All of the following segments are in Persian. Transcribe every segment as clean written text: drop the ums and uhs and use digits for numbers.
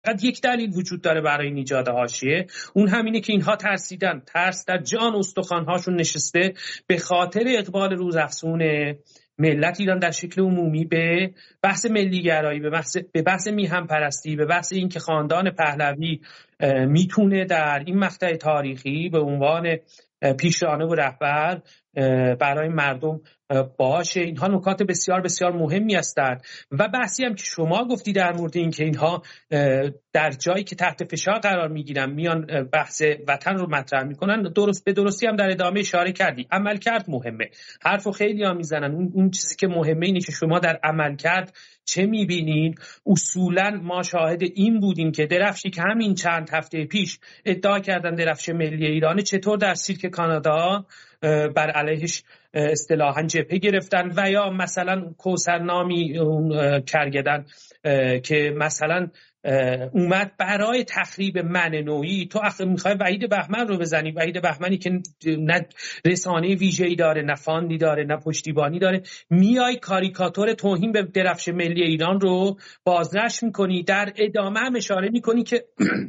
فقط یک دلیل وجود داره برای ایجاد حاشیه، اون همینه که اینها ترسیدن، ترس در جان استخوان‌هاشون نشسته به خاطر اقبال روزافزون ملت ایران در شکل عمومی به بحث ملیگرایی، به بحث میهن پرستی، به بحث این که خاندان پهلوی میتونه در این مقطع تاریخی به عنوان پیشرانه و رهبر برای مردم باشه. اینها نکات بسیار بسیار مهمی هستند و بحثی هم که شما گفتی در مورد این که اینها در جایی که تحت فشار قرار میگیرن میان بحث وطن رو مطرح میکنن، درست به درستی هم در ادامه اشاره کردی. عملکرد مهمه، حرفو خیلی ها میزنن، اون چیزی که مهمه اینه که شما در عملکرد چه میبینین. اصولا ما شاهد این بودیم که درفشی که همین چند هفته پیش ادعا کردن درفش ملی ایرانه، چطور در سیرک کانادا بر علیهش اصطلاحاً جبهه گرفتن، و یا مثلا کوثر نامی اون کرگدن که مثلا اومد برای تخریب من نوعی. تو میخوای وحید بهمن رو بزنی، وحید بهمنی که نه رسانه ویژه‌ای داره، نه فاندی داره، نه پشتیبانی داره، میای کاریکاتور توهین به درفش ملی ایران رو بازنشر میکنی، در ادامه هم اشاره میکنی که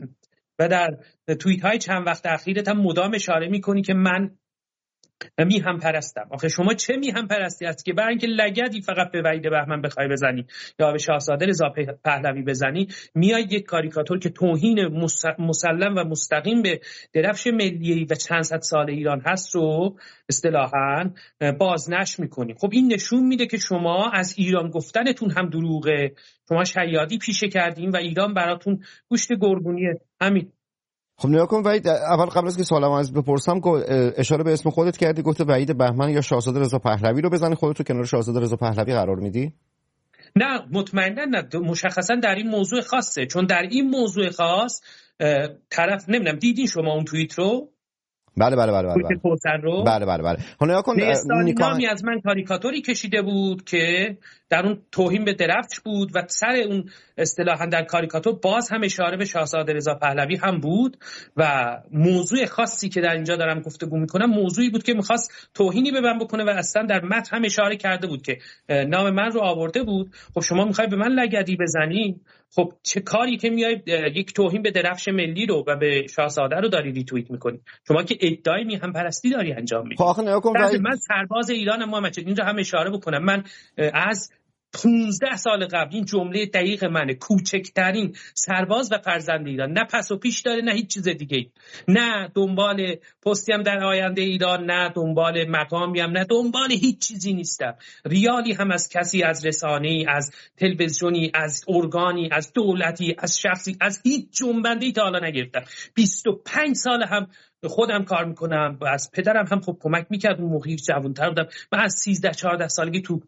و در توییت های چند وقت اخیرت هم مدام اشاره میکنی که من میهن پرستم. آخه شما چه میهن پرستی هست که برای اینکه لگدی فقط به وحید بهمن بخوای بزنی یا به شاهزاده رضا پهلوی بزنی، میای یک کاریکاتور که توهین مسلم و مستقیم به درفش ملی و چند صد سال ایران هست رو اصطلاحاً بازنشر میکنی. خب این نشون میده که شما از ایران گفتنتون هم دروغه، شما شیادی پیشه کردین و ایران براتون گوشت گرگونیه. همین. خب نگاه کن وحید، اول قبل از که سوالمو از بپرسم اشاره به اسم خودت کردی، گفته وحید بهمن یا شاهزاده رضا پهلوی رو بزنی، خودت تو کنار شاهزاده رضا پهلوی قرار میدی؟ نه مطمئنا نه، مشخصا در این موضوع خاصه، چون در این موضوع خاص طرف نمیدونم دیدین شما اون توییت رو؟ بله. حالا کن نامی از من کاریکاتوری کشیده بود که در اون توهین به درفش بود و سر اون اصطلاحاً در کاریکاتور باز هم اشاره به شاهزاده رضا پهلوی هم بود و موضوع خاصی که در اینجا دارم گفتگو میکنم موضوعی بود که میخواست توهینی به من بکنه و اصلا در متن هم اشاره کرده بود که نام من رو آورده بود. خب شما میخوای به من لگدی بزنی؟ خب چه کاری که میای یک توهین به درفش ملی رو و به شاهزاده رو داری ریتوییت میکنی؟ شما که ادعای میهن پرستی داری انجام میدی. من سرباز ایرانم محمد جان، اینجا هم اشاره بکنم، من از 15 سال قبل این جمله دقیق منه، کوچکترین سرباز و فرزند ایران، نه پس و پیش داره نه هیچ چیز دیگه، نه دنبال پستی هم در آینده ایران، نه دنبال مقامی هم، نه دنبال هیچ چیزی نیستم. ریالی هم از کسی، از رسانه‌ای، از تلویزیونی، از ارگانی، از دولتی، از شخصی، از هیچ جنبنده‌ای تا حالا نگرفتم. 25 سال هم خودم کار میکنم و از پدرم هم خب کمک میکرد، اون موقعی جوان‌تر بودم. من از 13-14 سالگی تو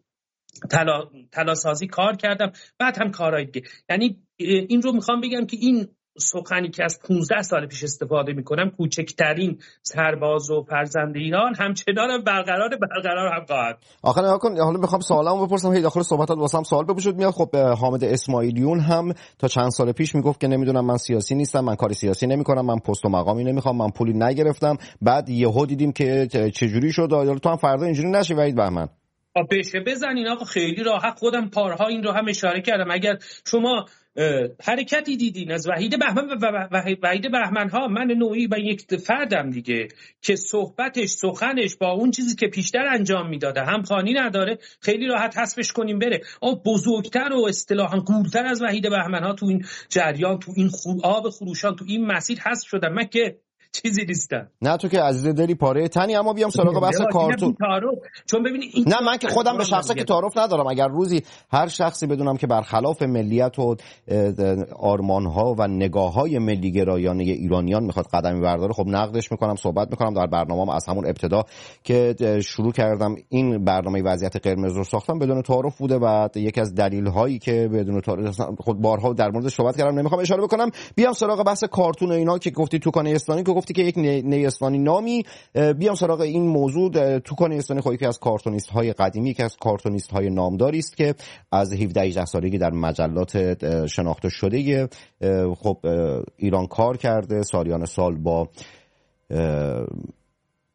تلاسازی کار کردم، بعد هم کارهای دیگه. یعنی این رو میخوام بگم که این سخنی که از 15 سال پیش استفاده میکنم، کوچکترین سرباز و فرزند ایران، همچنان برقرار هم خواهد. آخه نگاه کن، حالا میخوام سوالامو بپرسم، هی داخل صحبتات واسم سوال بپوشید میاد. خب حامد اسماعیلیون هم تا چند سال پیش میگفت که نمیدونم من سیاسی نیستم، من کار سیاسی نمیکنم، من پست و مقامی نمیخوام، من پولی نگرفتم. بعد یهو دیدیم که چجوری شد. حالا تو هم فردا اینجوری نشی وحید بهمن. بشه بزنین آقا، خیلی راحت. خودم پارها این رو هم اشاره کردم. اگر شما حرکتی دیدین از وحید بهمن و وحید بهمن ها، من نوعی و یک فردم دیگه که سخنش با اون چیزی که پیشتر انجام میداده همخوانی نداره، خیلی راحت حذفش کنیم بره. بزرگتر و اصطلاحاً گورتر از وحید بهمن ها تو این جریان، تو این آب خروشان، تو این مسیر حذف شدم. من که چیزی نیستم. نه تو که عزیز دلی پاره تنی. اما بیام سراغ بحث کارتون. چون ببینید نه من که خودم به شخصه که تعارف ندارم. اگر روزی هر شخصی بدونم که برخلاف ملیت و آرمان‌ها و نگاه‌های ملی گرایانه ایرانیان میخواد قدمی برداره، خب نقدش میکنم، صحبت میکنم. در برنامه‌ام از همون ابتدا که شروع کردم این برنامه وضعیت قرمز رو ساختم بدون تعارف بوده و یکی از دلایلی که بدون تعارف خود بارها در موردش صحبت کردم نمیخوام اشاره بکنم. بیام سراغ بحث کارتون اینا که گفتی توکان اسلامی، که گفتی که یک نیستانی نامی. بیام سراغ این موضوع. توکان اسلامی خودی که از کارتونیست های قدیمی، که از کارتونیست های نامداری است که از 17-18 سالگی در مجلات شناخته شده خب ایران کار کرده. سالیان سال با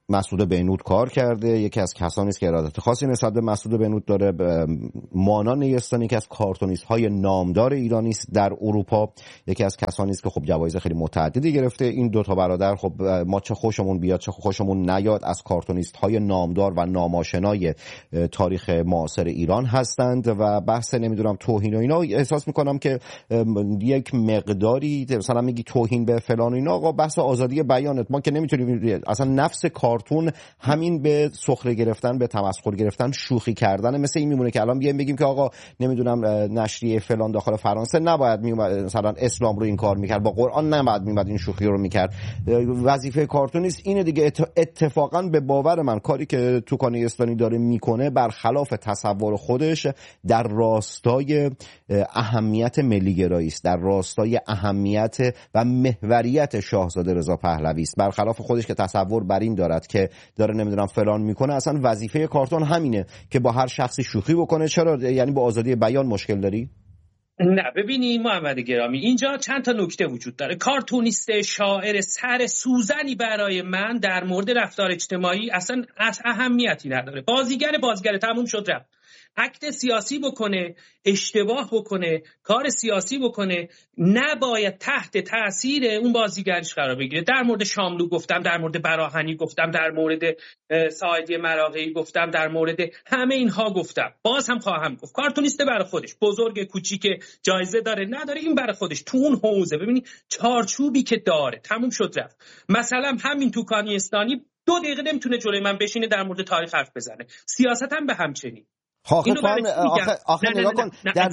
مسعود بهنود کار کرده. یکی از کسانی است که ارادت خاصی نسبت به مسعود بهنود داره. مانا نیستانی که از کارتونیست‌های نامدار ایرانی است در اروپا، یکی از کسانی است که خب جوایز خیلی متعددی گرفته. این دو تا برادر خب ما چه خوشمون بیاد چه خوشمون نیاد از کارتونیست‌های نامدار و ناماشنای تاریخ معاصر ایران هستند و بحث نمیدونم توهین و اینا، احساس میکنم که یک مقداری مثلا میگی توهین به فلان و اینا. آقا بحث آزادی بیانت، ما که نمیتونیم اصلا نفس کارتون همین به سخره گرفتن، به تمسخر گرفتن، شوخی کردن، مثل این میمونه که الان بیایم بگیم که آقا نمیدونم نشریه فلان داخل فرانسه نباید مثلا اسلام رو این کار میکرد، با قرآن نباید میمد این شوخی رو میکرد. وظیفه کارتونیست اینه دیگه. اتفاقا به باور من کاری که توکانی استانی داره میکنه برخلاف تصور خودش در راستای اهمیت ملی‌گرایی است، در راستای اهمیت و محوریت شاهزاده رضا پهلوی است. برخلاف خودش که تصور بر این دارد که داره نمیدونم فلان میکنه، اصلا وظیفه کارتون همینه که با هر شخصی شوخی بکنه. چرا؟ یعنی با آزادی بیان مشکل داری؟ نه ببینید محمد گرامی، اینجا چند تا نکته وجود داره. کارتونیست شاعر سر سوزنی برای من در مورد رفتار اجتماعی اصلا اهمیتی نداره. بازیگر تموم شد رفت. اکت سیاسی بکنه، اشتباه بکنه، کار سیاسی بکنه، نباید تحت تاثیر اون بازیگریش قرار بگیره. در مورد شاملو گفتم، در مورد براهنی گفتم، در مورد ساعدی مراغه‌ای گفتم، در مورد همه اینها گفتم، باز هم خواهم گفت. کارتونیست برای خودش، بزرگ کوچیک، جایزه داره نداره، این برای خودش تو اون حوزه. ببینید چارچوبی که داره تموم شد رفت. مثلا همین توکانی استانی 2 دقیقه نمیتونه جلوی من بشینه در مورد تاریخ حرف بزنه. سیاست هم به همچنین. آخه نگاه کن،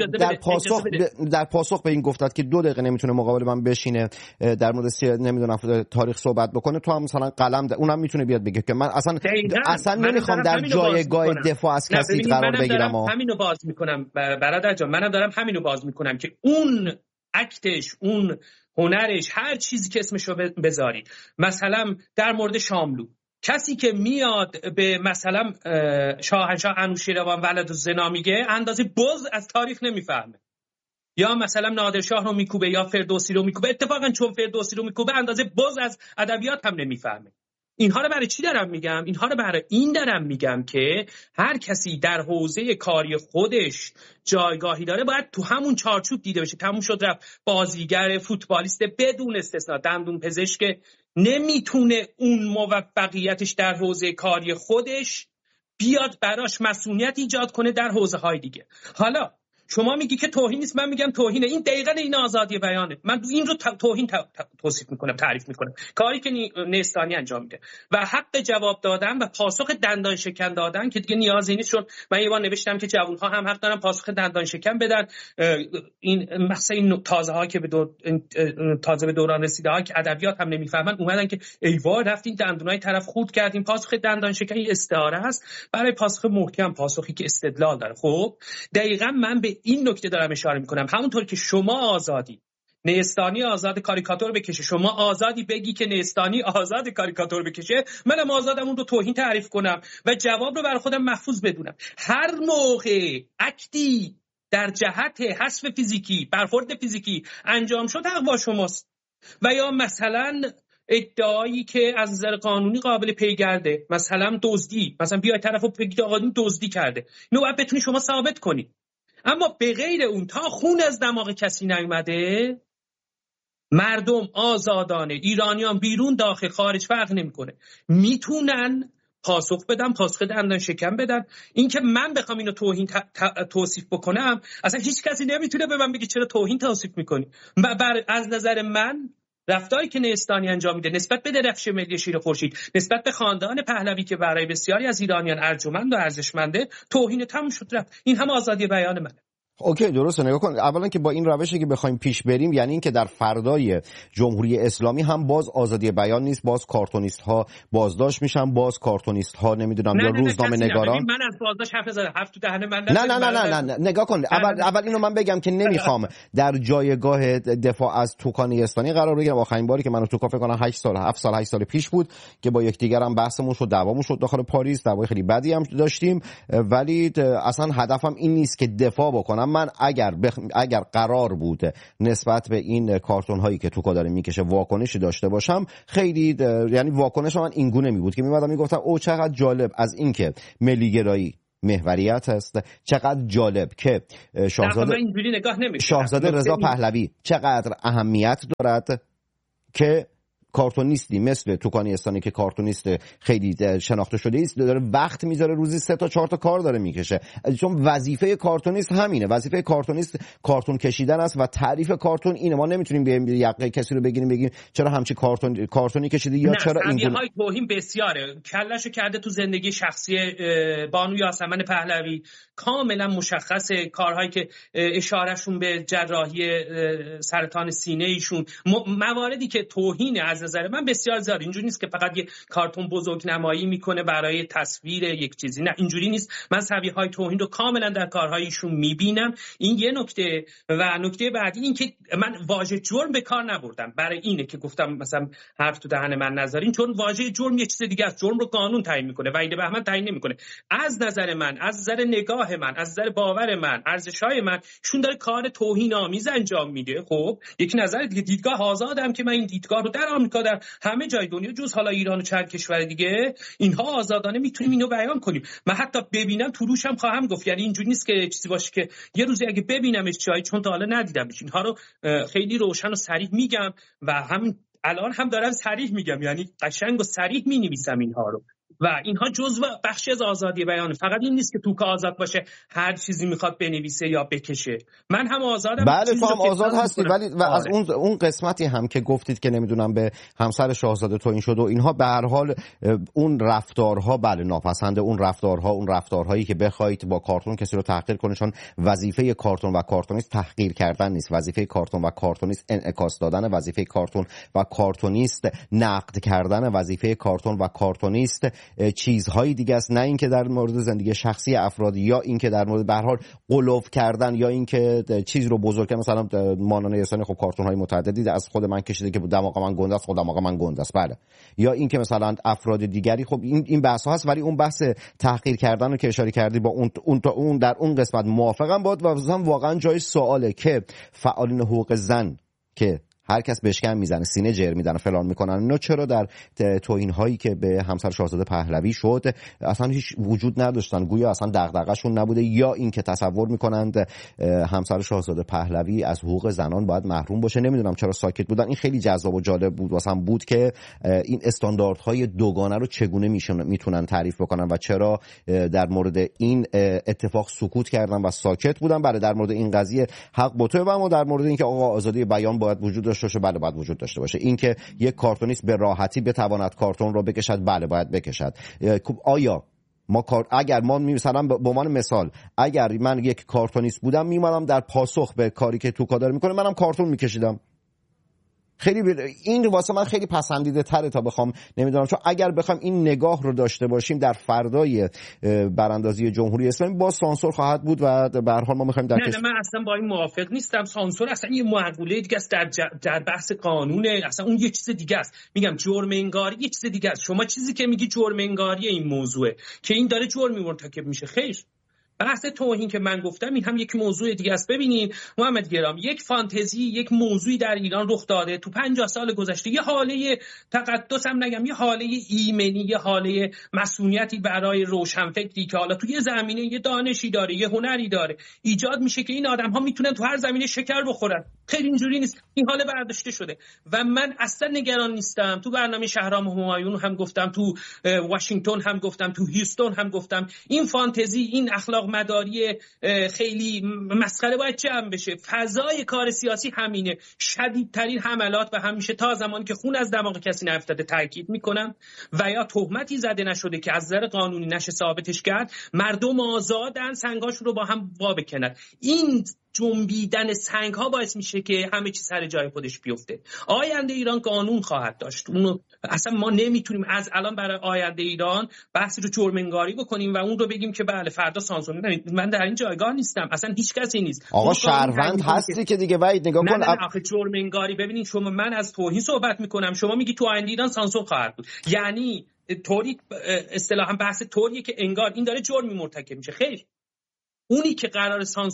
در پاسخ به این گفتت که 2 دقیقه نمیتونه مقابل من بشینه در مورد نمیدونم تاریخ صحبت بکنه، تو هم مثلا قلم اونم میتونه بیاد بگه که من اصلا نمیخوام در جایگاه دفاع از کسی قرار بگیرم. همینو باز میکنم برادر جان، منم دارم همینو باز میکنم که اون اکتش، اون هنرش، هر چیزی که اسمشو بذاری، مثلا در مورد شاملو، کسی که میاد به مثلا شاهنشاه انوشیروان ولدالزنا میگه اندازه بز از تاریخ نمیفهمه، یا مثلا نادرشاه رو میکوبه یا فردوسی رو میکوبه. اتفاقا چون فردوسی رو میکوبه اندازه بز از ادبیات هم نمیفهمه. اینها رو برای چی دارم میگم؟ اینها رو برای این دارم میگم که هر کسی در حوزه کاری خودش جایگاهی داره باید تو همون چارچوب دیده بشه. تموم شد رفت. بازیگر، فوتبالیست بدون استثنا، دندون پزشک نمیتونه اون موفقیتش در حوزه کاری خودش بیاد براش مسئولیت ایجاد کنه در حوزه های دیگه. حالا شما میگی که توهین نیست، من میگم توهینه. این دقیقاً این آزادی بیانه. من این رو توهین توصیف میکنم، تعریف میکنم. کاری که نیستانی انجام میده و حق جواب دادن و پاسخ دندان شکن دادن که دیگه نیازی نیست. چون من یه بار نوشتم که جوان‌ها هم حق دارن پاسخ دندان شکن بدن. این مثلا این تازه‌ها که تازه به دوران رسیده ها که ادبیات هم نمیفهمن اومدن که ای وای رفتین دندونای طرف خورد کردیم. پاسخ دندان شکن استعاره است برای پاسخ محکم، پاسخی که استدلال داره. خب دقیقاً من به این نکته دارم اشاره میکنم. همونطور که شما آزادی نیستانی آزاد کاریکاتور بکشه، شما آزادی بگی که نیستانی آزاد کاریکاتور بکشه، منم آزادم اون رو توهین تعریف کنم و جواب رو برای خودم محفوظ بدونم. هر موقع اکتی در جهت حذف فیزیکی، برخورد فیزیکی انجام شد، حق با شماست. و یا مثلا ادعایی که از نظر قانونی قابل پیگرده، مثلا دزدی، مثلا بیای طرفو بگید آقا این دزدی کرده، اینو باید بتونی شما ثابت کنی. اما به غیر اون تا خون از دماغ کسی نیومده، مردم آزادانه، ایرانیان بیرون داخل خارج فرق نمیکنه، میتونن پاسخ بدن، پاسخ دندان شکن بدن. این که من بخوام اینو توهین توصیف بکنم، اصلا هیچ کسی نمیتونه به من بگه چرا توهین توصیف میکنی. از نظر من رفتاری که نیستانی انجام میده نسبت به درفش ملی شیر خورشید، نسبت به خاندان پهلوی که برای بسیاری از ایرانیان ارجمند و ارزشمنده، توهین تموم شد رفت. این هم آزادی بیان منه. اوکی درسته. نگاه کن، اولا که با این روشی که بخوایم پیش بریم، یعنی این که در فردای جمهوری اسلامی هم باز آزادی بیان نیست، باز کارتونیست ها بازداشت میشن، باز کارتونیست ها نمیدونم یا روزنامه نگاران. من از بازداشت حرف زدم، حرف تو دهن من نه نگاه کن، اول اینو من بگم که نمیخوام در جایگاه دفاع از توکانی استانی قرار بگیرم. آخرین باری که منو تو کافه کنم 7 سال پیش بود که با یکدیگر هم بحثمون شد، دعوامون شد داخل پاریس، دعوای خیلی بدی هم داشتیم، ولی اصلا هدفم این نیست که دفاع بکنم. میکنم. من اگر قرار بود نسبت به این کارتون هایی که توکا داره میکشه واکنشی داشته باشم، خیلی یعنی واکنش من این گونه می بود که میمدم میگفتم او چقدر جالب از اینکه ملیگرایی محوریت هست، چقدر جالب که شاهزاده رضا پهلوی چقدر اهمیت دارد که کارتونیستی مثل توکانیستانی که کارتونیست خیلی شناخته شده است داره وقت میذاره، روزی 3 تا 4 تا کار داره میکشه، چون وظیفه کارتونیست همینه. وظیفه کارتونیست کارتون کشیدن است و تعریف کارتون اینه. ما نمیتونیم بیایم یقه کسی رو بگیم چرا همچین کارتونی کشیدی یا چرا این های توهین بسیاره. کلاشو کرده تو زندگی شخصی بانو یاسمن پهلوی، کاملا مشخصه کارهایی که اشارهشون به جراحی سرطان سینه ایشون، مواردی که توهین از نظر من بسیار زیاد. اینجوری نیست که فقط یه کارتون بزرگنمایی میکنه برای تصویر یک چیزی، نه اینجوری نیست. من سویه‌های توهین رو کاملا در کارهایشون میبینم. این یه نکته. و نکته بعدی این که من واژه جرم به کار نبردم، برای اینه که گفتم مثلا حرف تو دهن من نذارین، چون واژه جرم یه چیز دیگه است. جرم رو قانون تعیین میکنه، وحید بهمن تعیین نمیکنه. از نظر من، از نظر نگاه من، از نظر باور من، ارزش‌های من، شون داره کار توهین آمیز انجام میده. خب یک نظر دیگه، دیدگاه آزادم که من این دیدگاه رو در آمریکا، در همه جای دنیا جز حالا ایران و چند کشور دیگه، اینها آزادانه میتونیم اینو بیان کنیم. من حتی ببینم تو روشم خواهم گفت. یعنی اینجوری نیست که چیزی باشه که یه روزی اگه ببینمش جایی، چون تا حالا ندیدمش، اینها رو خیلی روشن و صریح میگم و همین الان هم دارم صریح میگم، یعنی قشنگ و صریح مینویسم اینها رو. و اینها جزء بخشی از آزادی بیان. فقط این نیست که توکا آزاد باشه هر چیزی میخواد بنویسه یا بکشه. من هم آزادم. بله تو هم آزاد هستی، ولی و از اون قسمتی هم که گفتید که نمیدونم به همسر شاهزاده توهین شد و اینها، به هر حال اون رفتارها بله ناپسنده. اون رفتارهایی که بخواید با کارتون کسی رو تحقیر کنید، چون وظیفه کارتون و کارتونیست تحقیر کردن نیست. وظیفه کارتون و کارتونیست انعکاس دادن، وظیفه کارتون و کارتونیست نقد کردن، وظیفه کارتون و کارتونیست چیزهای دیگه است، نه اینکه در مورد زندگی شخصی افراد یا اینکه در مورد به هر حال قلوف کردن یا اینکه چیز رو بزرگ کردن. مثلا مانان یسانی خب کارتون های متعددی از خود من کشیده که دماغ من گنده است، خود دماغ من گنده است، بله. یا اینکه مثلا افراد دیگری، خب این بحث ها هست. ولی اون بحث تحقیر کردن رو که اشاره کردی با اون در اون قسمت موافقم بود و واقعا جای سواله که فعالین حقوق زن که هر کس بشکن میزنه، سینه جر میدن، فلان میکنن، اینا چرا در توهین هایی که به همسر شاهزاده پهلوی شد اصلا هیچ وجود نداشتن؟ گویا اصلا دغدغه‌شون نبوده، یا اینکه تصور میکنند همسر شاهزاده پهلوی از حقوق زنان باید محروم باشه. نمیدونم چرا ساکت بودن. این خیلی جذاب و جالب بود واسم بود که این استانداردهای دوگانه رو چگونه میتونن تعریف بکنن و چرا در مورد این اتفاق سکوت کردن و ساکت بودن. بله در مورد این قضیه حق با تو، و در مورد اینکه آقا آزادی بیان باید وجود داشته باشه، بله باید وجود داشته باشه. اینکه یک کارتونیست به راحتی بتواند کارتون رو بکشد، بله باید بکشد. آیا اگر ما مثلا به عنوان مثال اگر من یک کارتونیست بودم میمونم در پاسخ به کاری که توکا داره میکنه منم کارتون میکشیدم. خیلی این واسه من خیلی پسندیده تره تا بخوام نمیدونم، چون اگر بخوام این نگاه رو داشته باشیم در فردای براندازی جمهوری اسلامی با سانسور خواهد بود و به هر حال ما میخوایم در نه من اصلا با این موافق نیستم. سانسور اصلا یه معقوله دیگه است در بحث قانونه، اصلا اون یه چیز دیگه است. میگم جرم انگاری یه چیز دیگه است. شما چیزی که میگی جرم انگاری این موضوعه که این داره جرمی مرتکب میشه. خیر، بحث توهین که من گفتم این هم یک موضوع دیگه است. ببینید محمد گرام، یک فانتزی، یک موضوعی در ایران رخ داده تو 50 سال گذشته، یه حاله تقدس هم نگم، یه حاله ایمنی، یه حاله مسئولیتی برای روشنفکری که حالا تو یه زمینه یه دانشی داره، یه هنری داره، ایجاد میشه که این آدم‌ها میتونن تو هر زمینه شکر بخورن. خیلی اینجوری نیست. این حاله برداشته شده و من اصلا نگران نیستم. تو برنامه شهرام همایون هم گفتم، تو واشنگتن هم گفتم، تو هیوستن هم گفتم، این فانتزی، این اخلاق مداری خیلی مسخره باید جمع بشه. فضای کار سیاسی همینه. شدیدترین حملات و همیشه تا زمانی که خون از دماغ کسی نیفتاده تاکید میکنم و یا تهمتی زده نشده که از نظر قانونی نشه ثابتش کرد، مردم آزادن سنگاشون رو با هم وا بکنن. این جنبیدن سنگ ها باعث میشه که همه چی سر جای خودش بیفته. آینده ایران قانون خواهد داشت. اونو اصلا ما نمیتونیم از الان برای آینده ایران بحثی رو جرم انگاری بکنیم و اون رو بگیم که بله فردا سانسور. من در این جایگاه نیستم، اصلا هیچ کسی نیست. آقا شهروند هستی که دیگه وحید نگاه کن. نه آخه جرم انگاری، ببینید شما، من از توهین صحبت میکنم، شما میگی تو آینده ایران سانسور خواهد بود. یعنی طوری اصطلاحا بحث طوریه که انگار این داره جرمی مرتکب میشه. خیر، اونی که قرار سانسور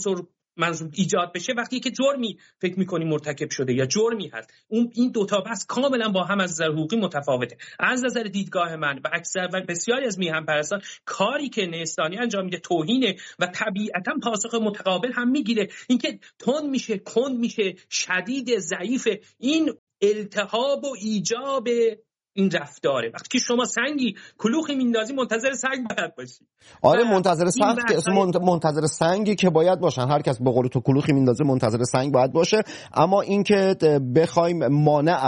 منظور ایجاد بشه وقتی که جرمی فکر می‌کنی مرتکب شده یا جرمی هست. این دو تا بحث کاملا با هم از نظر حقوقی متفاوته. از نظر دیدگاه من و اکثر و بسیاری از میهن پرستان کاری که نیستانی انجام میده توهینه و طبیعتا پاسخ متقابل هم میگیره. اینکه تند میشه، کند میشه، شدید، ضعیف، این التهاب و ایجاب این رفتاره. وقتی که شما سنگی کلوخی میندازی منتظر سنگ باید باشی. آره منتظر سنگی که باید باشن. هر کس به قول تو کلوخی میندازه منتظر سنگ باید باشه. اما اینکه بخوایم مانع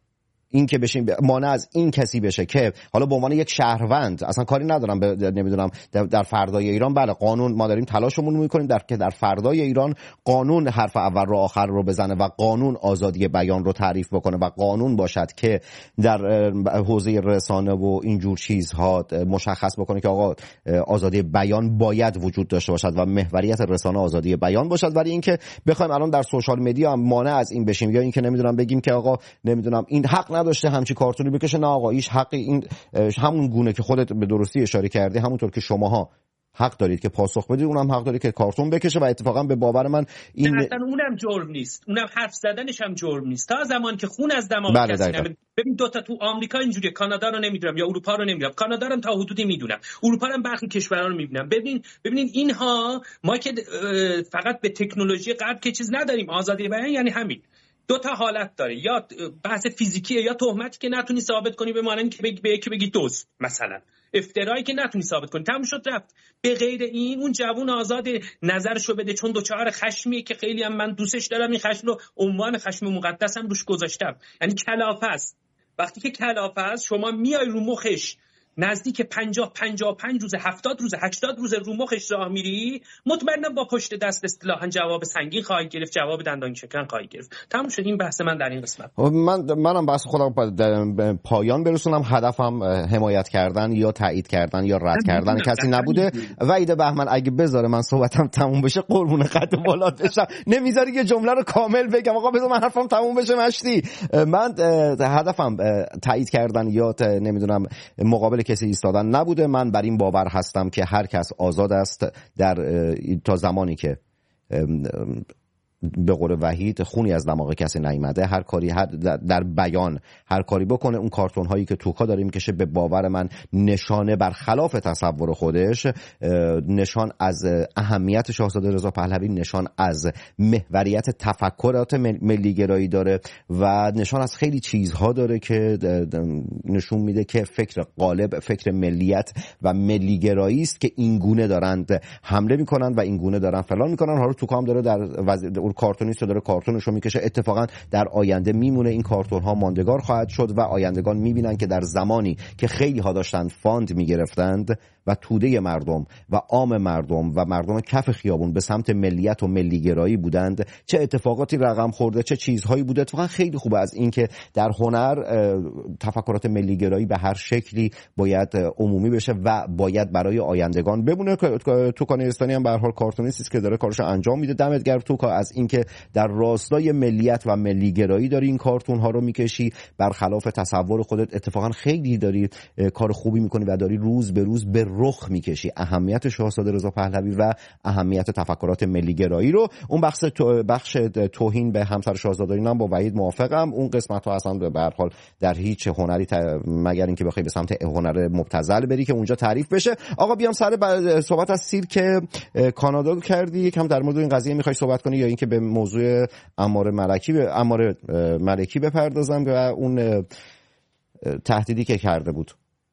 از این کسی بشه که حالا به عنوان یک شهروند اصلا کاری ندارم نمیدونم در فردای ایران، بله قانون ما داریم تلاشمون میکنیم در فردای ایران قانون حرف اول رو آخر رو بزنه و قانون آزادی بیان رو تعریف بکنه و قانون باشد که در حوزه رسانه و اینجور چیزها مشخص بکنه که آقا آزادی بیان باید وجود داشته باشد و محوریت رسانه آزادی بیان باشد. ولی اینکه بخوایم الان در سوشال مدیا هم مانع از این بشیم یا اینکه نمیدونم بگیم که آقا نمیدونم این حق نداشته همچی کارتونی بکشه، نه آقا هیچ حقی، این همون گونه که خودت به درستی اشاره کردی همونطور که شماها حق دارید که پاسخ بدید اونم حق داره که کارتون بکشه و اتفاقا به باور من این اصلا اونم جرم نیست، اونم حرف زدنش هم جرم نیست تا زمانی که خون از دماغ کسی نمیاد. ببین دو تا تو آمریکا اینجوریه، کانادا رو نمیدونم یا اروپا رو نمیدونم، کانادا رو تا حدودی میدونم، اروپا رو هم برخی کشورها رو میبینم. ببینین اینها ما که فقط به تکنولوژی غرب که چیز نداریم، آزادی بیان یعنی همین دو تا حالت داره، یا بحث فیزیکیه یا تهمتی که نتونی ثابت کنی به معنی که به یکی بگی دزد، مثلا افترایی که نتونی ثابت کنی، تموم شد رفت. به غیر این اون جوون آزاد نظرشو بده، چون دوچار خشمیه که خیلی هم من دوستش دارم، این خشم رو عنوان خشم مقدسم روش گذاشتم، یعنی کلافه است. وقتی که کلافه است شما میای رو مخش نزدیک 55 روز 70 روز 80 روز رو مخش راه میری، مطمئنا با پشت دست اصطلاحاً جواب سنگین خواهی گرفت، جواب دندان شکن خواهی گرفت. تموم شد این بحث من در این قسمت. منم بحث خودم به پایان برسونم. هدفم حمایت کردن یا تایید کردن یا رد کردن کسی نبوده. وحید بهمن اگه بذاره من صحبتم تموم بشه قربون قد بالات بشم، نمیذاری یه جمله رو کامل بگم. آقا بذار من حرفم تموم بشه مشتی. من هدفم تایید کردن یا نمیدونم مقابل کسی ایستادن نبوده. من بر این باور هستم که هر کس آزاد است تا زمانی که به قول وحید خونی از دماغ کسی نیامده هر کاری در بیان هر کاری بکنه. اون کارتون هایی که توکا داره میکشه به باور من نشانه برخلاف تصور خودش، نشان از اهمیت شاهزاده رضا پهلوی، نشان از محوریت تفکرات ملیگرایی داره و نشان از خیلی چیزها داره که نشون میده که فکر غالب، فکر ملیت و ملیگرایی است که این گونه دارند حمله میکنن و این گونه دارن فلان میکنن. حالا توکا هم داره در اون کارتونیست داره کارتونشو میکشه. اتفاقا در آینده میمونه این کارتون ها ماندگار خواهد شد و آیندگان میبینن که در زمانی که خیلی ها داشتن فاند میگرفتند و توده مردم و عام مردم و مردم کف خیابون به سمت ملیت و ملیگرایی بودند، چه اتفاقاتی رقم خورده، چه چیزهایی بوده. اتفاقا خیلی خوبه از این که در هنر تفکرات ملیگرایی به هر شکلی باید عمومی بشه و باید برای آیندگان بمونه. توکا نیستانی هم به هر حال کارتونیستی است که داره کارشو انجام میده. دمت گرم توکا از اینکه در راستای ملیت و ملیگرایی داری این کارتون ها رو میکشی، برخلاف تصور خودت اتفاقا خیلی داری کار خوبی میکنی و داری روز به روز به رخ میکشی اهمیت شاهزاده رضا پهلوی و اهمیت تفکرات ملیگرایی رو. اون بخش توهین به همسر شاهزاده اینا با وحید موافقم. اون قسمت ها اصلا به هر حال در هیچ هنری مگر اینکه بخوای به سمت هنر مبتذل بری که اونجا تعریف بشه. آقا بیام سر صحبت از سیرک کانادا کردی، یکم در مورد این قضیه میخوای صحبت کنی یا اینکه به موضوع عمار ملکی بپردازم و اون تهدیدی که کرده بود؟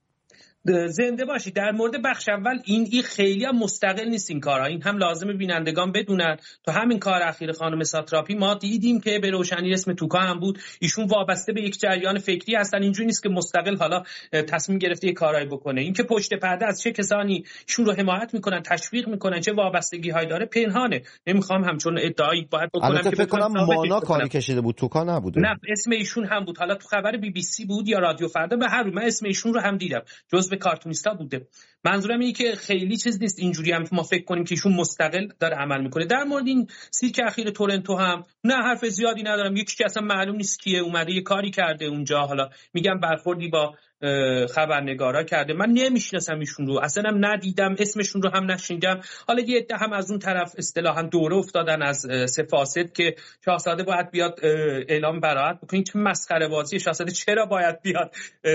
زنده باشی. در مورد بخش اول این خیلی هم مستقل نیست این کارها، این هم لازمه بینندگان بدونن. تو همین کار اخیر خانم ساتراپی ما دیدیم که به روشنی اسم توکا هم بود، ایشون وابسته به یک جریان فکری هستن. اینجوری نیست که مستقل حالا تصمیم گرفته یک کارایی بکنه. این که پشت پرده از چه کسانی ایشون رو حمایت میکنن، تشویق میکنن، چه وابستگی هایی داره پنهانه. نمیخوام همچون ادعایی باید بکنم که فکر کنم مانا کاری کشیده بود، توکا نبوده. نه اسم ایشون هم بود، حالا تو خبر BBC بود یا رادیو فردا، به هر حال من اسم ایشون رو هم دیدم، جزو کارتونیستا بوده. منظورم اینه که خیلی چیز نیست اینجوری هم ما فکر کنیم که ایشون مستقل داره عمل میکنه. در مورد این سیرک اخیر تورنتو هم نه حرف زیادی ندارم. یکی که اصلا معلوم نیست کیه اومده یه کاری کرده اونجا، حالا میگم برخوردی با خبرنگارا کرده. من نمیشناسم ایشون رو، اصلا هم ندیدم، اسمشون رو هم نشنیدم. حالا یه عده هم از اون طرف اصطلاحاً دوره افتادن از فاسد که شاهزاده باید بیاد اعلام براءت بکنه. چه مسخره بازی شاهزاده، چرا باید بیاد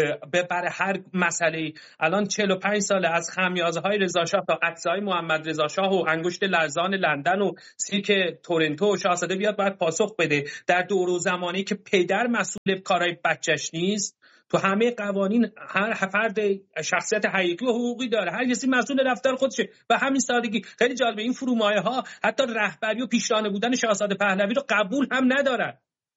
برای هر مسئله؟ الان 45 ساله از خمیازه‌های رضا شاه تا عکس‌های محمد رضا شاه و انگشت لرزان لندن و سیرک تورنتو، شاهزاده بیاد باید پاسخ بده در دور و زمانی که پدر مسئول کارهای بچه‌ش نیست. تو همه قوانین هر فرد شخصیت حقیقی و حقوقی داره، هر کسی مسئول رفتار خودشه. و همین سادگی. خیلی جالبه این فرومایه‌ها حتی رهبری و پیشرانه بودن شاهزاده پهلوی رو قبول هم ندارن.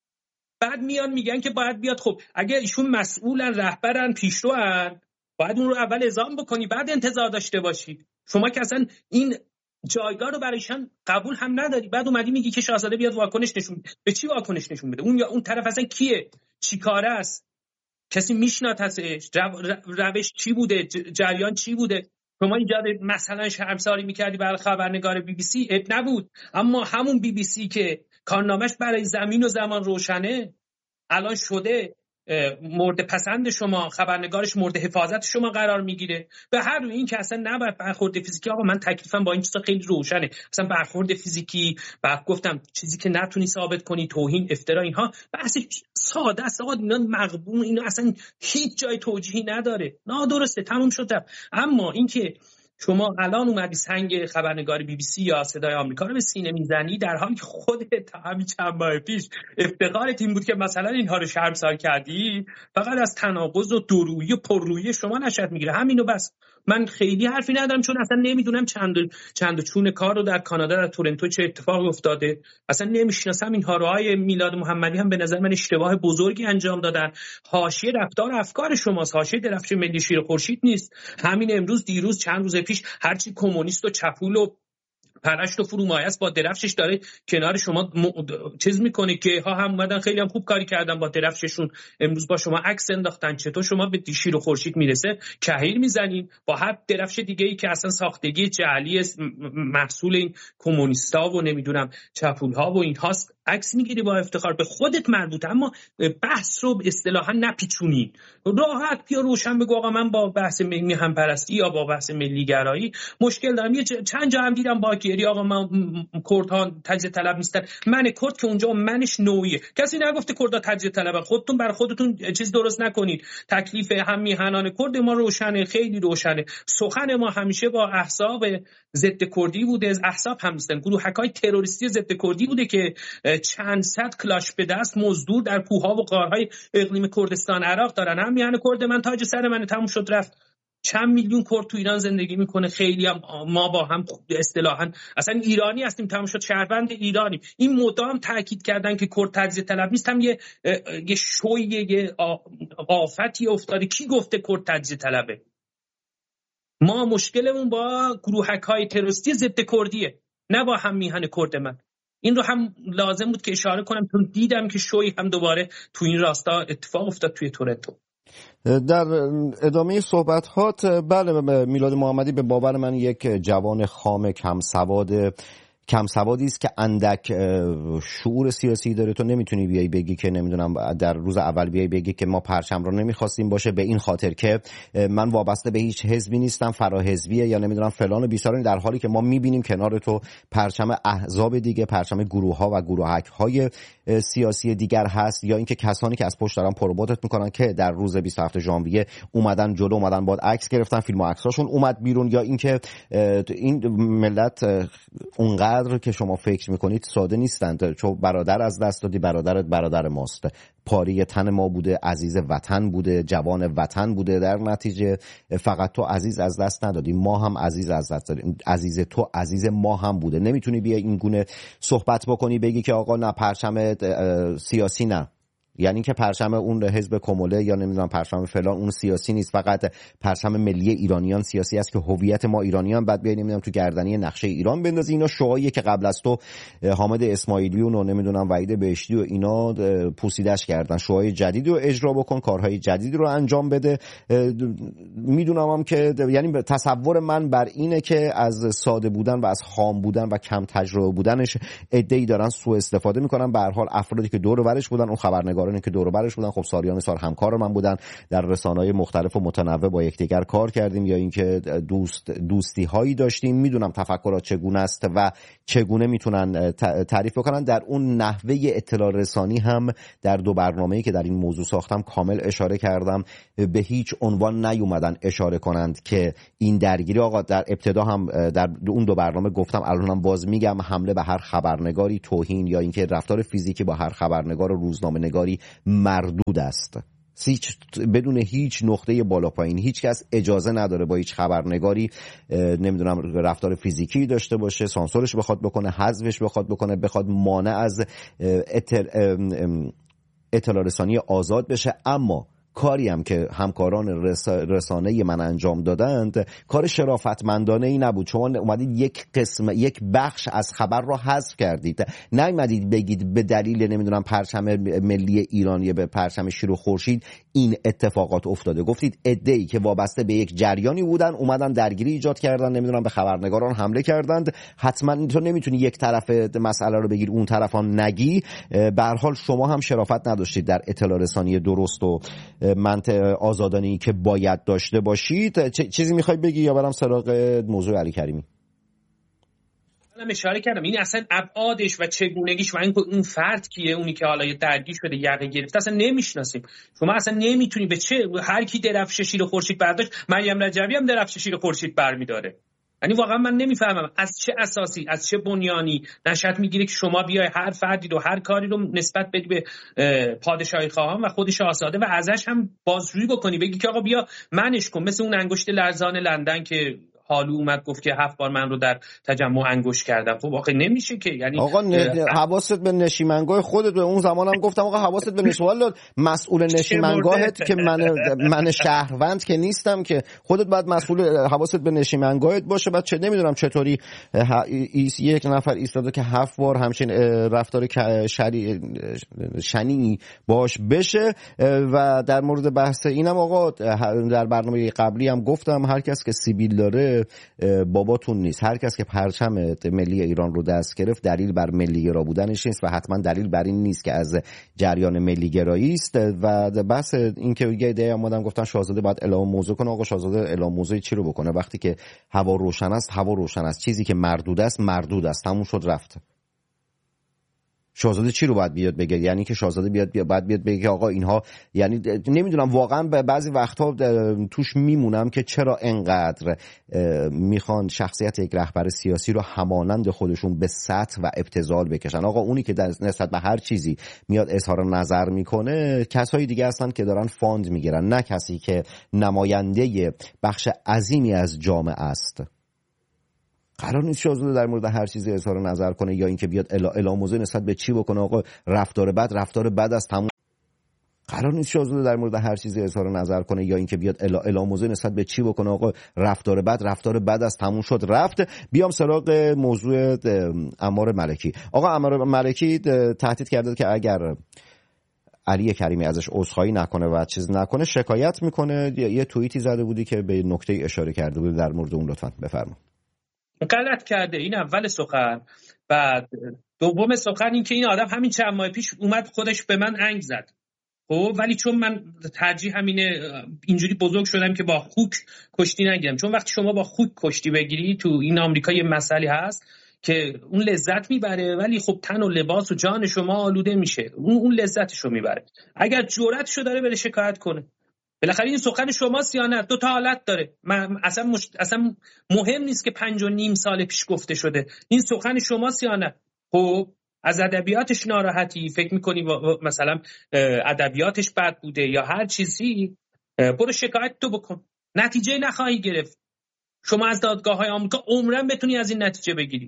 بعد میان میگن که باید بیاد. خب اگه ایشون مسئولن، رهبرن، پیشروان، باید اون رو اول اعزام بکنی بعد انتظار داشته باشی. شما که اصلا این جایگاه رو برایشان قبول هم نداری، بعد اومدی میگی که شاهزاده بیاد واکنش نشون بده. به چی واکنش نشون بده؟ اون یا اون طرف اصلا کیه؟ چیکاره است؟ کسی میشناسه؟ روش چی بوده؟ جریان چی بوده؟ شما اینجا مثلا شرمساری میکردی برای خبرنگار بی بی سی، اب نبود. اما همون بی بی سی که کارنامه‌اش برای زمین و زمان روشنه، الان شده مورد پسند شما، خبرنگارش مورد حفاظت شما قرار میگیره. به هر روی این که اصلا نباید برخورد فیزیکی. آقا من تکلیفم با این چیزا خیلی روشنه. اصلا برخورد فیزیکی، بعد گفتم چیزی که نتونی ثابت کنی، توهین، افترا، اینها بحث ساده است. آقا اینا مغبون، اینا اصلا هیچ جای توجیهی نداره، نادرسته، تموم شد. اما اینکه شما الان اومدی سنگ خبرنگار بی بی سی یا صدای آمریکا رو به سینه میزنی، در حالی که خودت همین چند ماه پیش افتخارت این بود که مثلا اینها رو شرمسار کردی، فقط از تناقض و دورویی و پررویی شما نشأت میگیره. همینو بس. من خیلی حرفی ندارم چون اصلا نمیدونم چند چون کار رو در کانادا در تورنتو چه اتفاقی افتاده. اصلا نمیشناسم اینها رو. های میلاد محمدی هم به نظر من اشتباه بزرگی انجام دادن. حاشیه رفتار افکار شماست، حاشیه درفش ملی شیر خورشید نیست. همین امروز، دیروز، چند روز پیش هرچی کمونیست و چپول و پرشت و فرومایه است با درفشش داره کنار شما چیز میکنه که ها هم اومدن خیلی هم خوب کاری کردن با درفششون، امروز با شما عکس انداختن. چطور شما به شیر و خورشید میرسه کهیر میزنین با هر درفش دیگه ای که اصلا ساختگی جعلی محصول این کمونیستا و نمیدونم چپول ها و این هاست عکس میگیری با افتخار. به خودت مربوطه، اما بحث رو اصطلاحا نپیچونین. راحت بیا روشن بگو آقا من با بحث ملی همپرستی یا با بحث ملی گرایی مشکل دارم. یه چند جا هم دیدم با گیری آقا من کردها تجزیه طلب نیستن. من کرد که اونجا منش نوعیه، کسی نگفته کردها تجزیه طلبن. خودتون برای خودتون چیز درست نکنید. تکلیف هم میهنان کرد ما روشنه، خیلی روشنه. سخن ما همیشه با احزاب ضد کردی بوده. احزاب هم نیستن، گروهکای تروریستی ضد کردی بوده که چند صد کلاش به دست مزدور در کوهها و غارهای اقلیم کردستان عراق دارن. هم میهن کرد من تاج سر من، تموم شد رفت. چند میلیون کرد تو ایران زندگی میکنه، خیلی هم ما با هم اصطلاحاً اصلا ایرانی هستیم، تمام شد، شهروند ایرانیم. این مدام تاکید کردن که کرد تجزیه طلب نیست، هم یه شویه، یه آفتی افتاده. کی گفته کرد تجزیه طلبه؟ ما مشکلمون با گروهک‌های تروریستی ضد کردیه، نه با هم میهن کرد من. این رو هم لازم بود که اشاره کنم چون دیدم که شوی هم دوباره تو این راستا اتفاق افتاد توی تورنتو. در ادامه صحبتات، بله، میلاد محمدی به باور من یک جوان خام کم سوادی است که اندک شعور سیاسی داره. تو نمیتونی بیای بگی که نمیدونم در روز اول بیای بگی که ما پرچم رو نمیخواستیم باشه به این خاطر که من وابسته به هیچ حزبی نیستم، فراحزبیه یا نمیدونم فلان و بیسارانی، در حالی که ما میبینیم کنار تو پرچم احزاب دیگه، پرچم گروه‌ها و گروهک‌های سیاسی دیگر هست، یا اینکه کسانی که از پشت دارن پروباتت میکنن که در روز 27 ژانویه اومدن جلو، اومدن بعد عکس گرفتن، فیلم و عکساشون اومد بیرون، یا اینکه این ملت اونقدر که شما فکر میکنید ساده نیستند. چون برادر از دست دادی، برادرت برادر ماست، پاری تن ما بوده، عزیز وطن بوده، جوان وطن بوده، در نتیجه فقط تو عزیز از دست ندادی، ما هم عزیز از دست دادیم. عزیز تو عزیز ما هم بوده. نمیتونی بیای این گونه صحبت بکنی بگی که آقا نه پرچم سیاسی نه، یعنی که پرچم اون حزب کموله یا نمیدونم پرچم فلان اون سیاسی نیست، فقط پرچم ملی ایرانیان سیاسی است که هویت ما ایرانیان بعد بیایم نمیدونم تو گردنی نقشه ایران بندازی. اینا شعاییه که قبل از تو حامد اسماعیلیون و نمیدونم وحید بهشتی و اینا پوسیدش کردن. شعای جدیدی رو اجرا بکن، کارهای جدیدی رو انجام بده. میدونم هم که یعنی تصور من بر اینه که از ساده بودن و از خام بودن و کم تجربه بودنش عده‌ای دارن سوء استفاده میکنن. به هر حال افرادی که دور و برش بودن، اون خبرنگار خبرنگارانی که دور و برش بودن. خب سالیان سال همکار من بودن، در رسانه‌های مختلف و متنوع با یکدیگر کار کردیم یا اینکه دوستی هایی داشتیم. میدونم تفکرات چگونه است و چگونه میتونن تعریف بکنن. در اون نحوه اطلاع رسانی هم در دو برنامه‌ای که در این موضوع ساختم کامل اشاره کردم. به هیچ عنوان نیومدن اشاره کنند که این درگیری، آقا در ابتدا هم در اون دو برنامه گفتم، الانم باز میگم، حمله به هر خبرنگاری، توهین یا اینکه رفتار فیزیکی با هر خبرنگار و روزنامه‌نگاری مردود است. بدون هیچ نقطه بالا پایین. هیچ کس اجازه نداره با هیچ خبرنگاری نمیدونم رفتار فیزیکی داشته باشه، سانسورش بخواد بکنه، حذفش بخواد بکنه، بخواد مانع از اطلاع رسانی آزاد بشه. اما کاری هم که همکاران رسانه من انجام دادند کار شرافتمندانه ای نبود. شما اومدید یک بخش از خبر را حذف کردید، نیومدید بگید به دلیل نمیدونم پرچم ملی ایران یا به پرچم شیر و خورشید این اتفاقات افتاده. گفتید عده‌ای که وابسته به یک جریانی بودن اومدن درگیری ایجاد کردن، نمیدونم به خبرنگاران حمله کردند. حتما تو نمیتونی یک طرف مسئله رو بگیر اون طرفان نگی. به هر حال شما هم شرافت نداشتید در اطلاع رسانی درست و منطق آزادانه‌ای که باید داشته باشید. چیزی میخوای بگی یا برام سراغ موضوع علی کریمی؟ من اشاره کردم این اصلا ابعادش و چگونگیش و این فرد کیه، اونی که حالا درگیر شده یقه گرفته اصلا نمیشناسیم. شما اصلا نمیتونی به چه هر کی درفش شیر خورشید برداشت، مریم رجبی هم درفش شیر خورشید برمیداره. یعنی واقعا من نمیفهمم از چه اساسی، از چه بنیانی نشأت میگیره که شما بیای هر فردی رو، هر کاری رو نسبت بدی به پادشاهی خواهان و خودش آزاده و ازش هم بازجویی بکنی، بگی که آقا بیا منش کن، مثل اون انگشت لرزان لندن که حالو اومد گفت که 7 بار من رو در تجمع انگشت کردم. خب واقعا نمیشه که، یعنی آقا حواست به نشیمنگاه خودت. به اون زمانم گفتم آقا حواست به نشیمنگاه، مسئول نشیمنگاهت که من شهروند که نیستم که، خودت باید مسئول حواست به نشیمنگاهت باشه. بعد چه نمیدونم چطوری یک نفر ایستاده که 7 بار همچین رفتار شنی باش بشه. و در مورد بحث اینم آقا در برنامه قبلی هم گفتم هر کس که سیبیل داره باباتون نیست. هر کس که پرچم ملی ایران رو دست گرفت دلیل بر ملی گرا بودنش نیست و حتما دلیل بر این نیست که از جریان ملی گرایی است. و بحث این که یه ایده اومدم گفتن شاهزاده باید اعلام موضوع کنه. آقا شاهزاده اعلام موضوع چی رو بکنه؟ وقتی که هوا روشن است هوا روشن است، چیزی که مردود است مردود است، تموم شد رفت. شاهزاده چی رو باید بیاد بگه؟ یعنی که شاهزاده باید بیاد بگه آقا اینها، یعنی نمیدونم واقعا بعضی وقتها توش میمونم که چرا انقدر میخوان شخصیت یک رهبر سیاسی رو همانند خودشون به سطح و ابتذال بکشن. آقا اونی که نسبت به هر چیزی میاد اظهار نظر میکنه کسایی دیگه هستن که دارن فاند میگیرن، نه کسی که نماینده بخش عظیمی از جامعه است. قرار نیست شاهزاده در مورد هر چیزی اظهار نظر کنه یا اینکه بیاد اعلام موضوع نسبت به چی بکنه. آقا رفتار بد است تموم. قرار نیست شاهزاده در مورد هر چیزی اظهار نظر کنه یا اینکه بیاد اعلام موضوع نسبت به چی بکنه. آقا رفتار بد است تموم شد رفت. بیام سراغ موضوع عمار ملکی. آقا عمار ملکی تهدید کرده که اگر علی کریمی ازش عذرخواهی نکنه و چیز نکنه شکایت میکنه. یه توییتی زده بودی که به نکته اشاره کرده بود، در مورد اون لطفاً بفرما. غلط کرده. این اول سخن. بعد دوم سخن این که این آدم همین چند ماه پیش اومد خودش به من انگ زد. خب ولی چون من ترجیح همینه، اینجوری بزرگ شدم که با خوک کشتی نگیرم. چون وقتی شما با خوک کشتی بگیری تو این آمریکا یه مسئله هست که اون لذت میبره ولی خب تن و لباس و جان شما آلوده میشه. اون لذتشو میبره. اگر جرأتشو داره بره شکایت کنه. بالاخره این سخن شماست یا نه؟ 2 تا حالت داره. اصلا مهم نیست که 5.5 سال پیش گفته شده. این سخن شماست یا نه؟ خب از ادبیاتش ناراحتی، فکر میکنی مثلا ادبیاتش بد بوده یا هر چیزی، برو شکایت تو بکن. نتیجه نخواهی گرفت. شما از دادگاه‌های آمریکا عمرن بتونی از این نتیجه بگیری.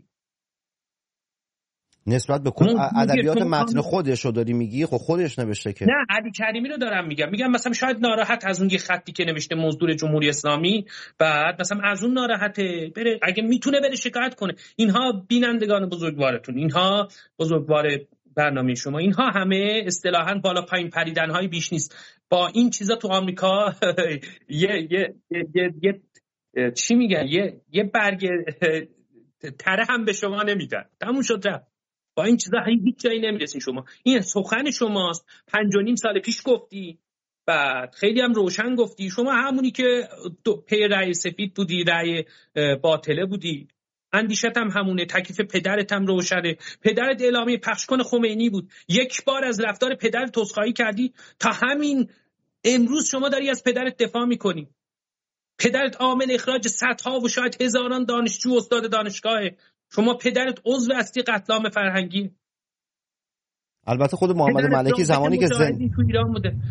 نسبت به ادبیات متن خودش رو داری میگی؟ خب خودش نوشته که. نه علی کریمی رو دارم میگم مثلا شاید ناراحت از اون یه خطی که نوشته مزدور جمهوری اسلامی، بعد مثلا از اون ناراحته، بره اگه میتونه بره شکایت کنه. اینها بینندگان بزرگوارتون، اینها بزرگوار برنامه شما، اینها همه اصطلاحاً بالا پایین پریدن‌های بیش نیست. با این چیزا تو آمریکا یه چی میگن، یه برگ تره هم به شما نمیدن. تموم شد رفت. با این چیزا هیچ جایی نمیرسین. شما این سخن شماست، 5.5 سال پیش گفتی، بعد خیلی هم روشن گفتی. شما همونی که پی رأی سفید بودی، رأی باطله بودی، اندیشت هم همونه، تکلیف پدرت هم روشنه. پدرت اعلامیه پخش کن خمینی بود، یک بار از رفتار پدرت عذرخواهی کردی، تا همین امروز شما داری از پدرت دفاع میکنی. پدرت عامل اخراج صدها و شاید هزاران دانشجو استاد دانشگاهه. شما پدرت عضو اصلی قتل عام فرهنگی. البته خود محمد ملکی زمانی که